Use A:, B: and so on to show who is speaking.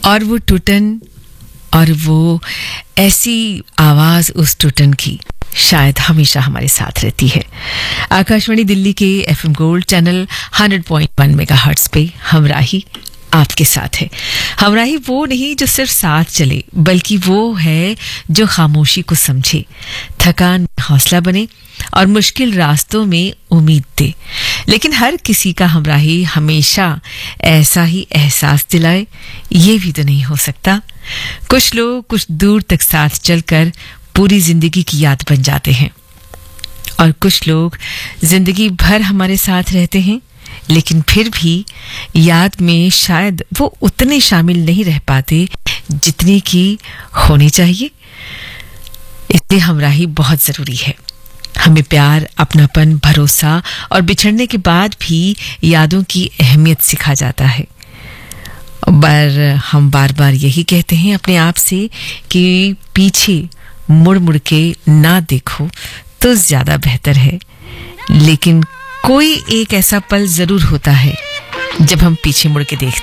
A: और वो टूटन और वो ऐसी आवाज उस टूटन की शायद हमेशा हमारे साथ रहती है। आकाशवाणी दिल्ली के एफएम गोल्ड चैनल 100.1 मेगाहर्ट्ज पे हमराही आपके साथ है। हमराही वो नहीं जो सिर्फ साथ चले, बल्कि वो है जो खामोशी को समझे, थकान में हौसला बने और मुश्किल रास्तों में उम्मीद दे। लेकिन हर किसी का हमराही हमेशा ऐसा ही एहसास दिलाए, ये भी तो नहीं हो सकता। कुछ लोग कुछ दूर तक साथ चलकर पूरी जिंदगी की याद बन जाते हैं और कुछ लोग जिंदगी भर हमारे साथ रहते हैं, लेकिन फिर भी याद में शायद वो उतने शामिल नहीं रह पाते जितनी की होनी चाहिए। इसलिए हमराही बहुत जरूरी है। हमें प्यार, अपनापन, भरोसा और बिछड़ने के बाद भी यादों की अहमियत सिखा जाता है। पर हम बार बार यही कहते हैं अपने आप से कि पीछे मुड़ मुड़ के ना देखो तो ज्यादा बेहतर है। लेकिन कोई एक ऐसा पल जरूर होता है जब हम पीछे मुड़ के देखते